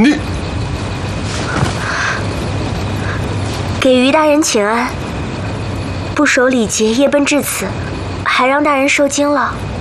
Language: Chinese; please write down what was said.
你给于大人请安，不守礼节，夜奔至此，还让大人受惊了。